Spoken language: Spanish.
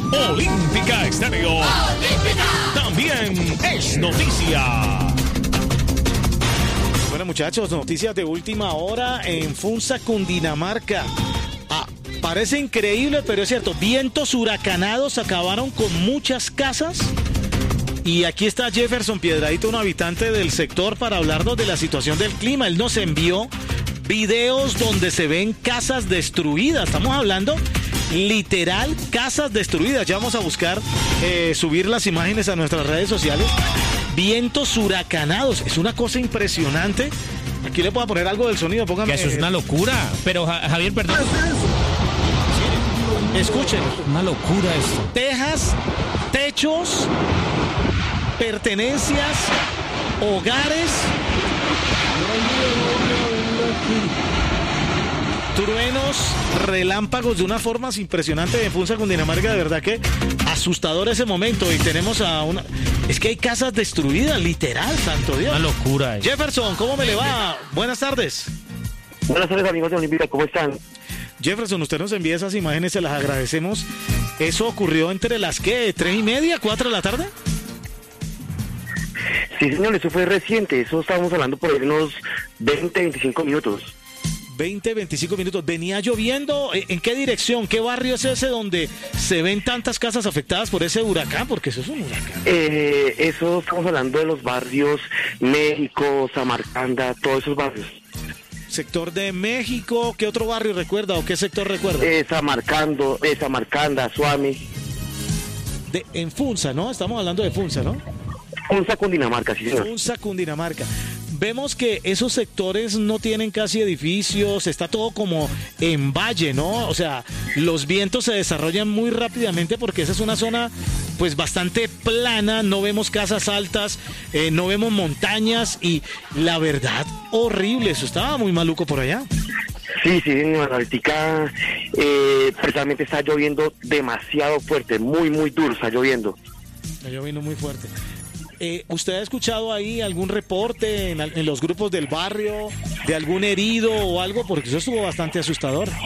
Olímpica Estéreo. ¡Olímpica! También es noticia. Bueno, muchachos, noticias de última hora en Funza, Cundinamarca. Parece increíble, pero es cierto. Vientos huracanados acabaron con muchas casas. Y aquí está Jefferson Piedradito, un habitante del sector, para hablarnos de la situación del clima. Él nos envió videos donde se ven casas destruidas. Estamos hablando literal casas destruidas. Ya vamos a buscar subir las imágenes a nuestras redes sociales. Vientos huracanados. Es una cosa impresionante. Aquí le puedo poner algo del sonido. Póngame. Que eso es una locura. Pero Javier, perdón. Escuchen. Una locura esto. Tejas, techos, pertenencias, hogares, truenos, relámpagos de unas formas impresionantes en Funza, Cundinamarca. De verdad que asustador ese momento. Y tenemos a una... Es que hay casas destruidas, literal, santo Dios. Una locura. Jefferson, ¿cómo me le va? Buenas tardes. Buenas tardes, amigos de Olímpica, ¿cómo están? Jefferson, usted nos envía esas imágenes, se las agradecemos. ¿Eso ocurrió entre las qué? ¿3:30, 4 de la tarde? Sí, señor, eso fue reciente. Eso estábamos hablando por unos 20, 25 minutos. 20, 25 minutos. ¿Venía lloviendo? ¿En qué dirección? ¿Qué barrio es ese donde se ven tantas casas afectadas por ese huracán? Porque eso es un huracán. Eso estamos hablando de los barrios México, Samarcanda, todos esos barrios. Sector de México, ¿qué otro barrio recuerda o qué sector recuerda? Samarcanda, Suami. En Funza, ¿no? Estamos hablando de Funza, ¿no? Funza, Cundinamarca, sí, señor. Funza, Cundinamarca. Vemos que esos sectores no tienen casi edificios, está todo como en valle, ¿no? O sea, los vientos se desarrollan muy rápidamente porque esa es una zona pues bastante plana, no vemos casas altas, no vemos montañas y la verdad, horrible, eso estaba muy maluco por allá. Sí, señor, ahorita precisamente está lloviendo demasiado fuerte, muy, muy duro está lloviendo. Está lloviendo muy fuerte. ¿Usted ha escuchado ahí algún reporte en los grupos del barrio de algún herido o algo? Porque eso estuvo bastante asustador.